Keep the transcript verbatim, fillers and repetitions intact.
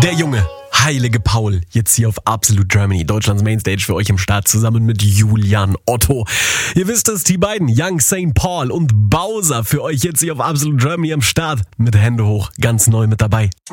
Der junge, heilige Paul, jetzt hier auf Absolute Germany, Deutschlands Mainstage für euch im Start, zusammen mit Julian Otto. Ihr wisst es, die beiden, Young Saint Paul und Bowser, für euch jetzt hier auf Absolute Germany am Start. Mit Hände hoch, ganz neu mit dabei.